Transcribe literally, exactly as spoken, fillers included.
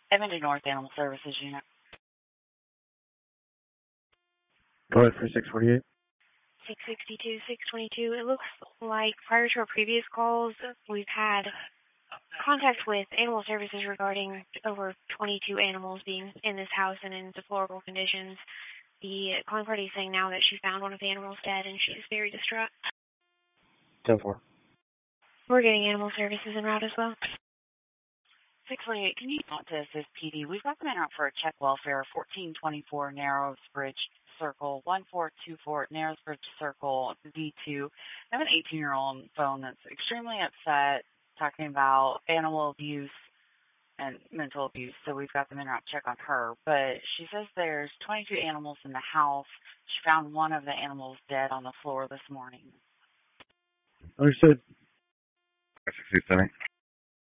Edmonton North Animal Services Unit. Go ahead for six forty-eight. six sixty-two, six twenty-two. It looks like prior to our previous calls, we've had contact with Animal Services regarding over twenty-two animals being in this house and in deplorable conditions. The calling party is saying now that she found one of the animals dead and she is very distraught. ten four. We're getting Animal Services en route as well. six forty-eight, can you talk to Assist P D? We've got them in out for a check welfare, fourteen twenty-four Narrows Bridge Circle, one four two four Narrows Bridge Circle, D two. I have an eighteen-year-old on the phone that's extremely upset, talking about animal abuse and mental abuse, so we've got them in route check on her. But she says there's twenty-two animals in the house. She found one of the animals dead on the floor this morning. Understood. sixty-seven.